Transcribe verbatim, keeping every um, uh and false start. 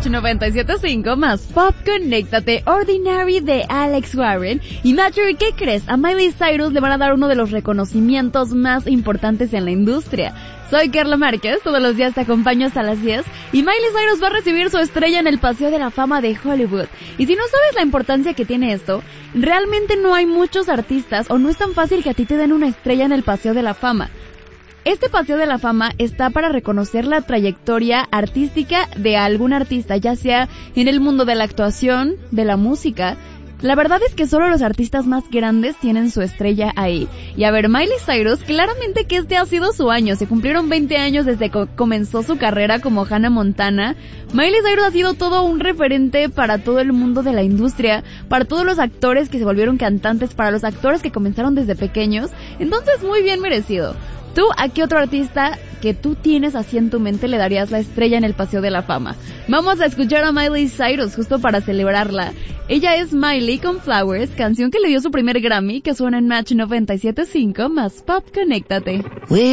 Match noventa y siete punto cinco más Pop Conéctate, Ordinary de Alex Warren. Y Matthew, ¿qué crees? A Miley Cyrus le van a dar uno de los reconocimientos más importantes en la industria. Soy Carla Márquez, todos los días te acompaño hasta las diez y Miley Cyrus va a recibir su estrella en el Paseo de la Fama de Hollywood. Y si no sabes la importancia que tiene esto, realmente no hay muchos artistas o no es tan fácil que a ti te den una estrella en el Paseo de la Fama. Este Paseo de la Fama está para reconocer la trayectoria artística de algún artista, ya sea en el mundo de la actuación, de la música. La verdad es que solo los artistas más grandes tienen su estrella ahí. Y a ver, Miley Cyrus, claramente que este ha sido su año. Se cumplieron veinte años desde que comenzó su carrera como Hannah Montana. Miley Cyrus ha sido todo un referente para todo el mundo de la industria, para todos los actores que se volvieron cantantes, para los actores que comenzaron desde pequeños. Entonces, muy bien merecido. ¿Tú a qué otro artista que tú tienes así en tu mente le darías la estrella en el Paseo de la Fama? Vamos a escuchar a Miley Cyrus justo para celebrarla. Ella es Miley con Flowers, canción que le dio su primer Grammy, que suena en Match noventa y siete punto cinco más Pop Conéctate.